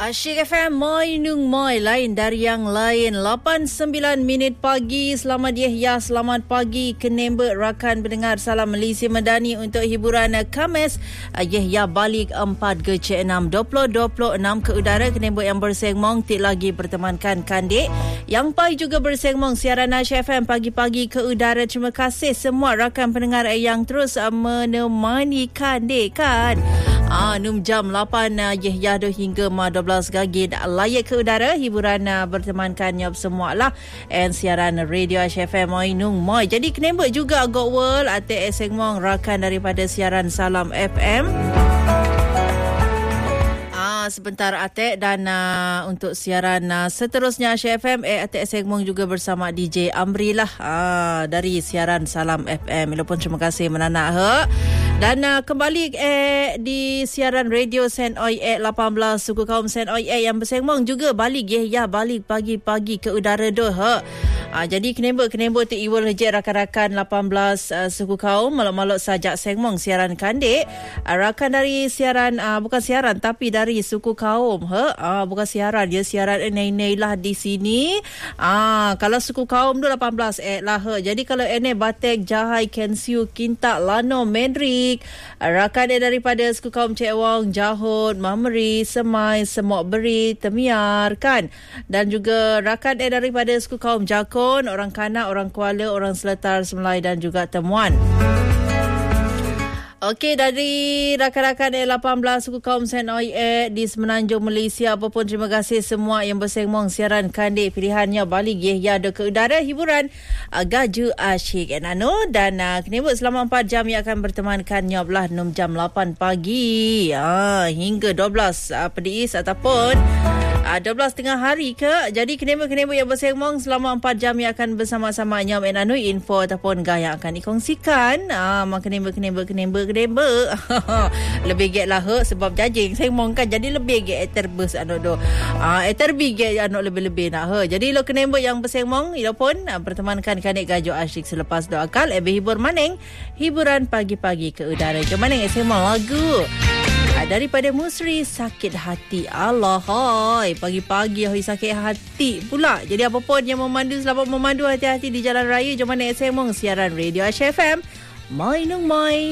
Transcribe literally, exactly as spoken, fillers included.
Asyik F M, Moi Nung Moi, lain dari yang lain. lapan sembilan minit pagi. Selamat Yahya, selamat pagi Kenembe, rakan pendengar Salam Malaysia Madani untuk hiburan Khamis. Yahya balik empat ke enam dua puluh dua puluh enam ke udara. Kenembe yang bersengmong tik lagi bertemankan Kandik. Yang pai juga bersengmong siaran Asyik F M pagi-pagi ke udara. Terima kasih semua rakan pendengar yang terus menemani Kandik kan. Ah, num jam lapan uh, Yahya do hingga ma dua belas gagi layak ke udara, hiburan uh, bertemankan nyop semua lah. And siaran radio Asyik F M Moi Nung Moi. Jadi kenembek juga Got World ate esengmong rakan daripada siaran Salam F M. Sebentar Atek dan uh, untuk siaran uh, seterusnya Asyik F M eh, Atek Segmong juga bersama D J Amri lah uh, dari siaran Salam F M. Walaupun terima kasih menanak he. Dan uh, kembali eh, di siaran radio Sen Oi eh, lapan belas suku kaum Sen Oi eh, yang bersengmong juga balik ya, ya balik pagi-pagi ke udara doh he. Uh, jadi kenembek-kenembek tu iwal hejek rakan-rakan lapan belas uh, suku kaum malak-malak sajak sengmong siaran Kandik. Uh, rakan dari siaran uh, bukan siaran tapi dari suku kaum he. Uh, bukan siaran, dia siaran enai-enai lah di sini. Uh, kalau suku kaum tu lapan belas eh lah he. Jadi kalau enai Batek, Jahai, Kensiu, Kintak, Lano, Mendrik, uh, rakan dia daripada suku kaum Cik Wong, Jahut, Mameri, Semai, Semok Beri, Temiar kan. Dan juga rakan dia daripada suku kaum Jakun, orang Kanak, orang Kuala, orang Seletar, Semelai dan juga Temuan. Okey, dari rakan-rakan E lapan belas suku kaum Sen Oi E di Semenanjung Malaysia, apapun terima kasih semua yang bersengmong siaran Kandik pilihannya balik Yahya ada ke udara hiburan uh, Gaju Asyik Enano dan uh, kenebut selama empat jam yang akan bertemankannya belah enam jam lapan pagi uh, hingga dua belas uh, pedis ataupun Uh, dua belas tengah hari ke. Jadi kenembut-kenembut yang bersengmong selama empat jam yang akan bersama-sama Nyam and Anui info ataupun gaya yang akan dikongsikan. Ah, uh, kenembut-kenembut-kenembut-kenembut. Lebih get lah he, sebab jajing sengmong kan. Jadi lebih get eterbus anu do. Ah, uh, eterbi get anu lebih-lebih nak he. Jadi lo kenembut yang bersengmong ilo pun uh, bertemankan Kandik Gaju Asyik selepas doa akal ebe hibur maning hiburan pagi-pagi ke udara. Jom maning sengmong lagu daripada Musri, Sakit Hati. Allah hai, pagi-pagi hai sakit hati pula. Jadi apapun yang memandu, selamat memandu, hati-hati di jalan raya. Jom mana S M siaran radio Asyik F M Moi Nung Moi.